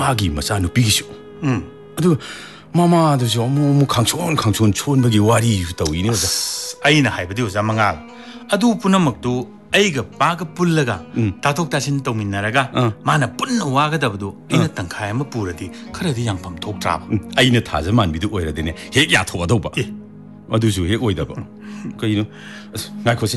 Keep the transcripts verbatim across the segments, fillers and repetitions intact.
마기 마사누 비기쇼. 음. 아두 마마도시 어머 강촌 강촌 촌박이 와리 유다우이네 오자. 아이나 하이버디 오자 망아. 아두 punamak도 아이가 바가 불러가 다톡 다신 동민나라가 마나 뿐나 와가다도 이나 땅카이 아마 뿌르디 그래도 양밤 독잡아. 아이나 타자만 미도 오이라 되네. 핵 야토가도 봐. 예. 아두주 핵 오이다 봐. 그이노 나코시.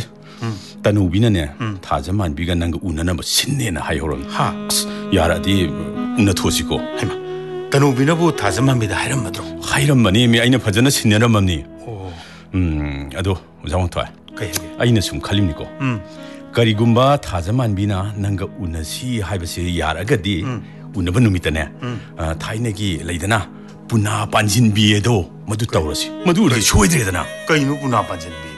따누비나네 타자만 비가 난거 우나나 뭐 신내나 하요론. 하. 야라디 우나 토시고. 하이마. 따누비나부 타자만 비다 하이런 마드로. 하이런 마니 미 아이나 파자나 신내란 맘니. 오. 음, 아도 자원토. 그게. 아이나 숨 칼림니고. 음. 가리군바 타자만 비나 난가 우나시 하이버시 야라가디 우나바 누미타네. 아, 타이네기 레이드나 부나 반진 비에도 모두 떠오르시. 모두 우리 쇼이드레다나. 그이노 부나 반진 비디.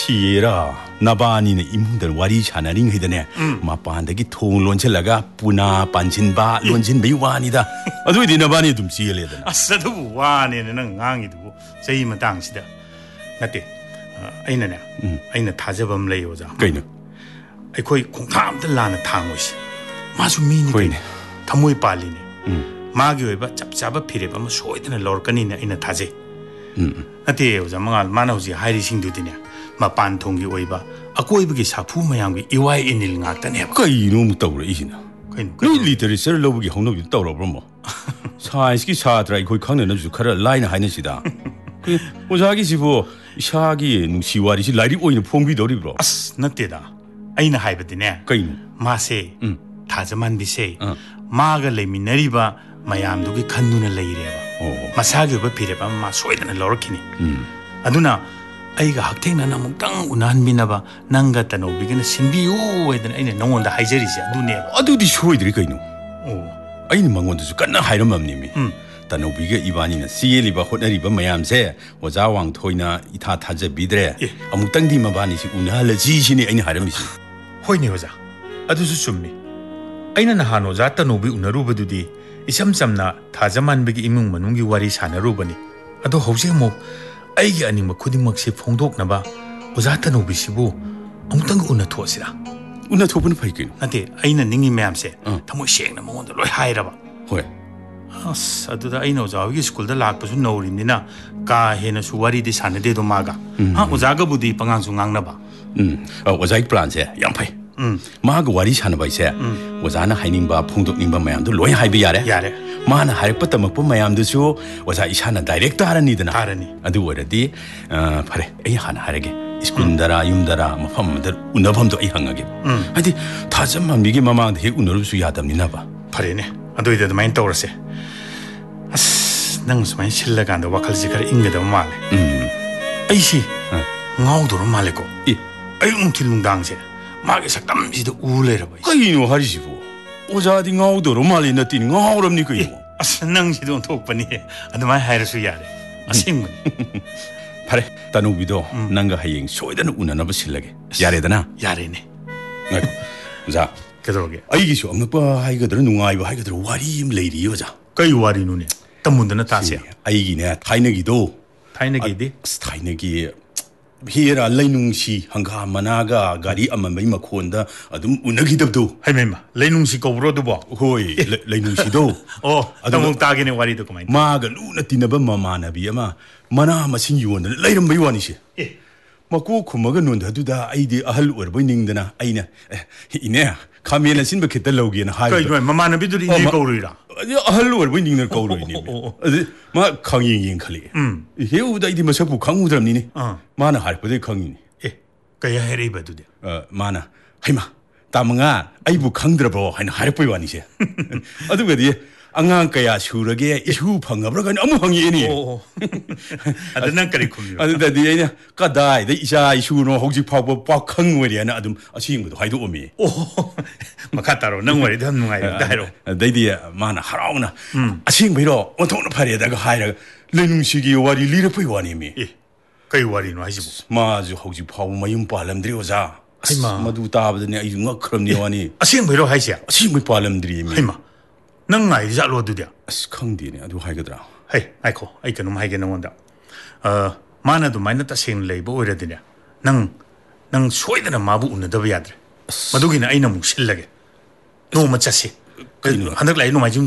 시라 나바니네 이문들 와리 차나링 히드네. 마반다기 통 론첼라가 부나 반진바 론진 비와니다. 아두이디 나바니 좀 시엘레다나. 아싸도 와네는 낭이도 제이만 당시다. 나때 아이나네. 아이나 타자밤 레이오자. 그이노. ꯑꯩꯈꯣꯏ ꯈꯣꯡꯊꯥꯡ ꯑꯝꯇ ꯂꯥꯟꯅ ꯊꯥꯡꯉꯣꯏꯁꯤ ꯃꯥꯁꯨ ꯃꯤꯅꯤ ꯀꯩꯅꯣ ꯊꯃꯣꯏ ꯄꯥꯜꯂꯤꯅꯦ ꯃꯥꯒꯤ ꯑꯣꯏꯕ ꯆꯞ ꯆꯥꯕ ꯐꯤꯔꯦꯞ ꯑꯃ ꯁꯣꯏꯗꯅ ꯂꯧꯔꯛꯀꯅꯤꯅ ꯑꯩꯅ ꯊꯥꯖꯩ ꯅꯠꯇꯦ ꯑꯣꯖꯥ ꯃꯉꯥꯜ ꯃꯥꯅ ꯍꯧꯖꯤꯛ ꯍꯥꯏꯔꯤꯁꯤꯡꯗꯨꯗꯤꯅꯦ ꯃꯄꯥꯟ ꯊꯣꯡꯒꯤ ꯑꯣꯏꯕ ꯑꯀꯣꯏꯕꯒꯤ ꯁꯥꯐꯨ ꯃꯌꯥꯝꯒꯤ ꯏꯋꯥꯏ ꯏꯅꯤꯜ ꯉꯥꯛꯇꯅꯦꯕ ꯀꯩꯅꯣ ꯑꯃꯨꯛ ꯇꯧꯔꯛꯏꯁꯤꯅ ꯀꯩꯅꯣ ꯅꯣꯏ ꯂꯤꯇꯔꯦꯆꯔ ꯂꯧꯕꯒꯤ ꯍꯧꯅꯕꯤꯗꯨ ꯇꯧꯔꯕ꯭ꯔꯣ ꯁꯥꯏꯟꯁꯀꯤ ꯁꯥꯇ꯭ꯔ ꯑꯩꯈꯣꯏ ꯈꯪꯅꯅꯕꯁꯨ ꯈꯔ ꯂꯥꯏꯅ ꯍꯥꯏꯅꯁꯤꯗ ꯑꯣꯖꯥꯒꯤꯁꯤꯕꯨ ꯏꯁꯥꯒꯤ ꯅꯨꯡꯁꯤ ꯋꯥꯔꯤꯁꯤ ꯂꯥꯏꯔꯤꯛ ꯑꯣꯏꯅ ꯐꯣꯡꯕꯤꯗꯧꯔꯤꯕ꯭ꯔꯣ ꯑꯁ ꯅꯠꯇꯦꯗ ꯑꯩꯅ ꯍꯥꯏꯕꯗꯤꯅꯦ ꯀꯩꯅꯣ ꯃꯥꯁꯦ ꯊꯥꯖꯃꯥꯟꯕꯤꯁꯦ ꯃꯥꯒ ꯂꯩꯃꯤꯟꯅꯔꯤꯕ ꯃꯌꯥꯝꯗꯨꯒꯤ ꯈꯟꯗꯨꯅ ꯂꯩꯔꯦꯕ ꯃꯁꯥꯒꯤ ꯑꯣꯏꯕ ꯐꯤꯔꯦꯞ ꯑꯃ ꯃꯥ ꯁꯣꯏꯗꯅ ꯂꯧꯔꯛꯈꯤꯅꯤ ꯑꯗꯨꯅ ꯑꯩꯒ ꯍꯛꯊꯦꯡꯅꯅ ꯑꯃꯨꯛꯇꯪ ꯎꯅꯍꯟꯃꯤꯟꯅꯕ ꯅꯪꯒ ꯇꯅꯧꯕꯤꯒꯅ ꯁꯤꯟꯕꯤꯌꯨ ꯍꯥꯏꯗꯅ ꯑꯩꯅ ꯅꯉꯣꯟꯗ ꯍꯥꯏꯖꯔꯤꯁꯦ ꯑꯗꯨꯅꯦꯕ ꯑꯗꯨꯗꯤ ꯁꯣꯏꯗ꯭ꯔꯤ ꯀꯩꯅꯣ ꯑꯩꯅ ꯃꯉꯣꯟꯗꯁꯨ ꯀꯟꯅ ꯍꯥꯏꯔꯝꯃꯕꯅꯤꯃꯤ ꯇꯅꯧꯕꯤꯒ ꯏꯕꯥꯅꯤꯅ ꯆꯦꯜꯂꯤꯕ ꯍꯣꯠꯅꯔꯤꯕ ꯃꯌꯥꯝꯁꯦ ꯑꯣꯖꯥ ꯋꯥꯡꯊꯣꯏꯅ ꯏꯊꯥ ꯊꯥꯖꯕꯤꯗ꯭ꯔꯦ ꯑꯃꯨꯛꯇꯪꯗꯤ ꯃꯕꯥꯅꯤꯁꯤ ꯎꯅꯍꯜꯂꯁꯤ ꯁꯤꯅꯤ ꯑꯩꯅ ꯍꯥꯏꯔꯝꯃꯤꯁꯤ ꯍꯣꯏꯅꯦ ꯑꯣꯖꯥ ꯑꯗꯨꯁꯨ ꯆꯨꯝꯃꯤ ꯑꯩꯅ ꯅꯍꯥꯟ ꯑꯣꯖꯥ ꯇꯅꯧꯕꯤ ꯎꯅꯔꯨꯕꯗꯨꯗꯤ ꯏꯁꯝ ꯆꯝꯅ ꯊꯥꯖꯃꯥꯟꯕꯒꯤ ꯏꯃꯨꯡ ꯃꯅꯨꯡꯒꯤ ꯋꯥꯔꯤ ꯁꯥꯟꯅꯔꯨꯕꯅꯤ ꯑꯗꯣ ꯍꯧꯖꯤꯛ ꯑꯃꯨꯛ ꯑꯩꯒꯤ ꯑꯅꯤꯡꯕ ꯈꯨꯗꯤꯡꯃꯛꯁꯤ ꯐꯣꯡꯗꯣꯛꯅꯕ ꯑꯣꯖꯥ ꯇꯅꯧꯕꯤꯁꯤꯕꯨ ꯑꯃꯨꯛꯇꯪ ꯎꯅꯊꯣꯛꯑꯁꯤꯔꯥ ꯎꯅꯊꯣꯛꯄꯅ ꯐꯩ ꯀꯩꯅꯣ ꯅꯠꯇꯦ ꯑꯩꯅ ꯅꯤꯡꯉꯤ ꯃꯌꯥꯝꯁꯦ ꯊꯃꯣꯏ ꯁꯦꯡꯅ ꯃꯉꯣꯟꯗ ꯂꯣꯏ ꯍꯥꯏꯔꯕ ꯍꯣꯏ ꯑꯁ ꯑꯗꯨꯗ ꯑꯩꯅ ꯑꯣꯖꯥ ꯍꯣꯏꯒꯤ ꯁ꯭ꯀꯨꯜꯗ ꯂꯥꯛꯄꯁꯨ ꯅꯧꯔꯤꯕꯅꯤꯅ ꯀꯥ ꯍꯦꯟꯅꯁꯨ ꯋꯥꯔꯤꯗꯤ ꯁꯥꯟꯅꯗꯦꯗꯣ ꯃꯥꯒ ꯍꯥ ꯑꯣꯖꯥꯒꯕꯨꯗꯤ ꯄꯉꯥꯡꯁꯨ ꯉꯥꯡꯅꯕ ꯎꯝ ꯑꯣꯖꯥꯒꯤ ꯄ꯭ꯂꯥꯟꯁꯦ ꯌꯥꯝ ꯐꯩ 마가 와리 사는 바이세 오자나 하이닝바 풍독닝바 마ям도 로이 하이비 야래 야래 마나 하이빠 먹고 마ям도죠 오자 이샤나 다이렉트 하라니드나 하라니 아두 워라디 어 파레 에이 하나 하래게 이스군다라 윰다라 뭐 팜들 운어범도 이 항하게 하디 다점만 미기 마마한테 해 운어르수 야담니나봐 파레네 아도이데도 마인 떠오르세 아스 능 수만 실려간다 와칼지 가라 인게도 말래 음 아이시 ngau도로 말래고 이 아이 웅킬웅당세 마게 sak담지도 우레라봐 그이노 하리시고 오자디 ngau도로 말이 너띠 ngau럽니까 이거 아스 능지도 톡바니 아드마이 하이르수 야래 아싱문 파레 따누비도 난가 하잉 소이다는 우나나버 실라게 야래다나 야래네 아이고 자 그러게 아이기쇼 엄마빠 하이거들 누가이고 하이거들 와리임 레이리 여자 그이 와리누네 땀문드는 다시야 아이기네 타이너기도 타이너기디 타이너기 히에라 레이룽시 한가 마나가 가리 아마메이 마콘다 아둠 우나기답도 하이메마 레이룽시 거브로도 봐 호이 레이룽시도 어 아동 따기네 와리도 그만 마가 루나 티나바 마마나비 아마 마나 마신 유원을 레이름 메이와니시 예 마고 쿠마가 논다두다 아이디 아할 어버이 닝드나 아이나 이네 카미에나 신바 켓달 로기나 하이 그이 마마나비들이 이 거우리라 아할 어버이 닝들 거우로이니 마 강잉잉 칼리 음 해우다 이디 마사부 강우드람니니 마나 할버데 강이니 예 그야 해리바두데 어 마나 하이마 따망아 아이부 강드라보 하이나 할버이 와니시 아두가디 안강 kaya surage isu phangabra kan amu hangi ni oh adana kari khumyo adada di ina kadai da isa isu no hojik phawba pa khang wari na adum asing bu haidu omi oh makataro nang wari dhan nungai dairo dai di mana harauna asing biro onthona phare da ga haira lenung sigi wari lira pui wani mi e kai wari no hajibu ma ju hojik phaw mayum palamdri oza haima madu tabadne ai ngakram ni wani asing biro haisia asing bai palamdri mi haima ꯅꯪ ꯉꯥꯏꯔꯤ ꯖꯥꯠꯂꯣ ꯑꯗꯨꯗꯤ ꯑꯁ ꯈꯪꯗꯦꯅꯦ ꯑꯗꯨ ꯍꯥꯏꯒꯗ꯭ꯔꯥ ꯍꯩ ꯉꯥꯏꯈꯣ ꯑꯩ ꯀꯩꯅꯣꯝ ꯍꯥꯏꯒꯦ ꯅꯉꯣꯟꯗ ꯃꯥꯅ ꯑꯗꯨꯃꯥꯏꯅ ꯇꯁꯦꯡꯅ ꯂꯩꯕ ꯑꯣꯏꯔꯗꯤꯅꯦ ꯅꯪ ꯅꯪ ꯁꯣꯏꯗꯅ ꯃꯥꯕꯨ ꯎꯅꯗꯕ ꯌꯥꯗ꯭ꯔꯦ ꯃꯗꯨꯒꯤꯅ ꯑꯩꯅ ꯑꯃꯨꯛ ꯁꯤꯜꯂꯒꯦ ꯅꯣꯡꯃ ꯆꯠꯁꯤ ꯍꯟꯗꯛ ꯂꯥꯛꯏ ꯅꯣꯡꯃꯥꯏꯖꯤꯡ